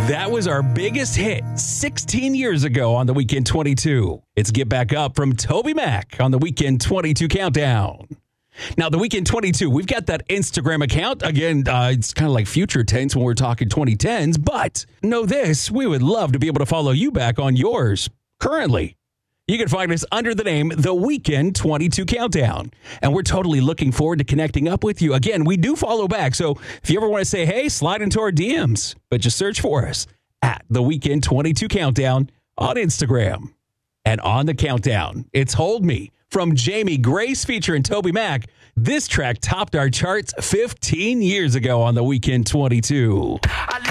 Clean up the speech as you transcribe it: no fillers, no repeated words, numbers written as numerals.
That was our biggest hit 16 years ago on the Weekend 22. It's Get Back Up from Toby Mac on the Weekend 22 Countdown. Now, the Weekend 22, we've got that Instagram account. Again, it's kind of like future tense when we're talking 2010s, but know this, we would love to be able to follow you back on yours currently. You can find us under the name The Weekend 22 Countdown, and we're totally looking forward to connecting up with you. Again, we do follow back, so if you ever want to say, hey, slide into our DMs, but just search for us at The Weekend 22 Countdown on Instagram. And on the countdown, it's Hold Me from Jamie Grace featuring Toby Mac. This track topped our charts 15 years ago on the Weekend 22.